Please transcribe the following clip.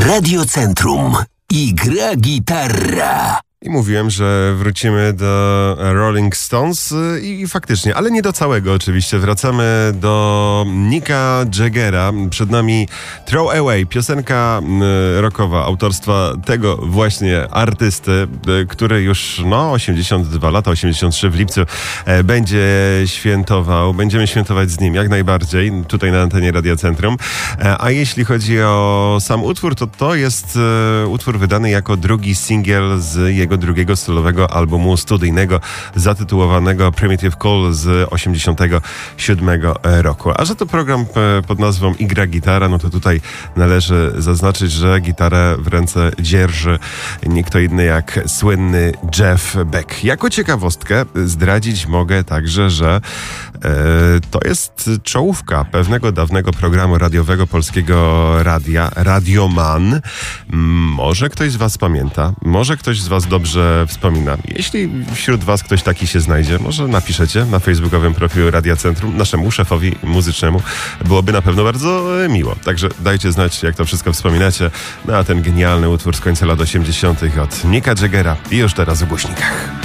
Radiocentrum. I gra gitarra. I mówiłem, że wrócimy do Rolling Stones i faktycznie, ale nie do całego oczywiście. Wracamy do Micka Jaggera. Przed nami Throw Away, piosenka rockowa autorstwa tego właśnie artysty, który już 82 lata, 83 w lipcu będzie świętował. Będziemy świętować z nim jak najbardziej, tutaj na antenie Radia Centrum. A jeśli chodzi o sam utwór, to jest utwór wydany jako drugi singiel z jego drugiego stylowego albumu studyjnego zatytułowanego Primitive Call z 87 roku. A że to program pod nazwą I gra gitara, to tutaj należy zaznaczyć, że gitarę w ręce dzierży nie kto inny jak słynny Jeff Beck. Jako ciekawostkę zdradzić mogę także, że to jest czołówka pewnego dawnego programu radiowego Polskiego Radia, Radioman. Może ktoś z was pamięta, może ktoś z was dobrze wspomina. Jeśli wśród was ktoś taki się znajdzie, może napiszecie na facebookowym profilu Radia Centrum, naszemu szefowi muzycznemu. Byłoby na pewno bardzo miło. Także dajcie znać, jak to wszystko wspominacie. A ten genialny utwór z końca lat 80. od Micka Jaggera i już teraz w głośnikach.